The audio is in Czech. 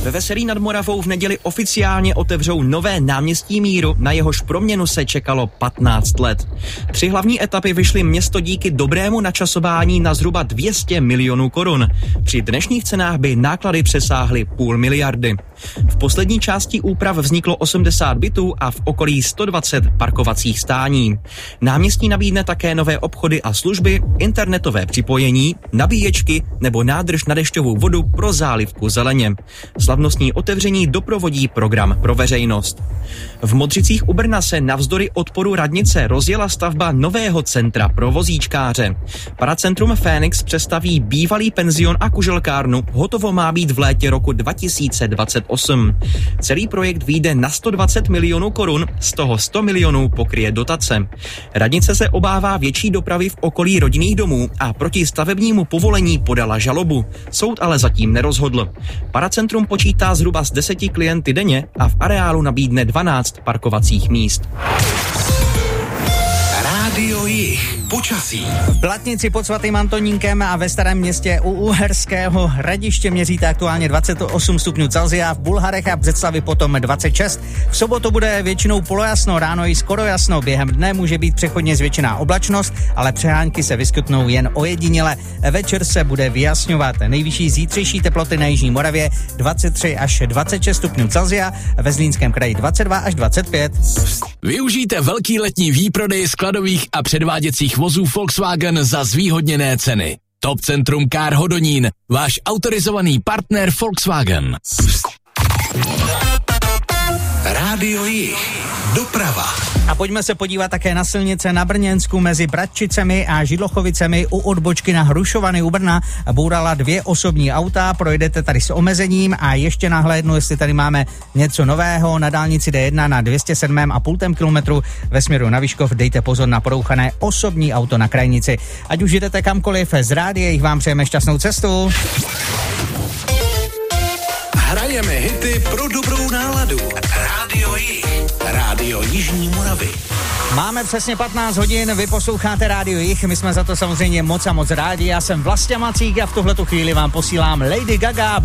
Ve Veselí nad Moravou v neděli oficiálně otevřou nové náměstí Míru, na jehož proměnu se čekalo 15 let. 3 hlavní etapy vyšly město díky dobrému načasování na zhruba 200 milionů korun. Při dnešních cenách by náklady přesáhly 0,5 miliardy. V poslední části úprav vzniklo 80 bytů a v okolí 120 parkovacích stání. Náměstí nabídne také nové obchody a služby, internetové připojení, nabíječky nebo nádrž na dešťovou vodu pro zálivku zeleně. Slavnostní otevření doprovodí program pro veřejnost. V Modřicích u Brna se navzdory odporu radnice rozjela stavba nového centra pro vozíčkáře. Paracentrum Fénix přestaví bývalý penzion a kuželkárnu, hotovo má být v létě roku 2028. Celý projekt vyjde na 120 milionů korun, z toho 100 milionů pokryje dotace. Radnice se obává větší dopravy v okolí rodinných domů a proti stavebnímu povolení podala žalobu. Soud ale zatím nerozhodl. Paracentrum počítá zhruba s 10 klienty denně a v areálu nabídne 12 parkovacích míst. Rádio Jih. Počasí. V Blatnici pod svatým Antonínkem a ve Starém Městě u Uherského Hradiště měříte aktuálně 28 stupňů Celsia, v Bulharech a Břeclavi potom 26. V sobotu bude většinou polojasno, ráno i skoro jasno, během dne může být přechodně zvětšená oblačnost, ale přehánky se vyskytnou jen ojediněle. Večer se bude vyjasňovat. Nejvyšší zítřejší teploty na jižní Moravě 23 až 26 stupňů Celsia, ve Zlínském kraji 22 až 25. Využijte velký letní výprodej skladových a předváděcích vozů Volkswagen za zvýhodněné ceny. Top Centrum Car Hodonín, váš autorizovaný partner Volkswagen. Rádio Jih. Doprava. A pojďme se podívat také na silnice na Brněnsku mezi Bratčicemi a Židlochovicemi u odbočky na Hrušovany u Brna. Bourala 2 osobní auta, projdete tady s omezením a ještě nahlédnu, jestli tady máme něco nového. Na dálnici D1 na 207,5 kilometru ve směru na Vyškov dejte pozor na porouchané osobní auto na krajnici. Ať už jdete kamkoliv z rádia, jich vám přejeme šťastnou cestu. Hrajeme hity pro dobrou náladu. Rádio Jih. Rádio Jižní Moravy. Máme přesně 15 hodin, vy posloucháte Rádio Jih, my jsme za to samozřejmě moc a moc rádi. Já jsem Vlastě Macík a v tuhletu chvíli vám posílám Lady Gaga.